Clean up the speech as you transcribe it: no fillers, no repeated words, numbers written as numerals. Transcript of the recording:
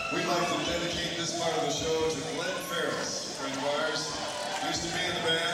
We'd like to dedicate this part of the show to Glenn Ferris, a friend of ours. Used to be in the band.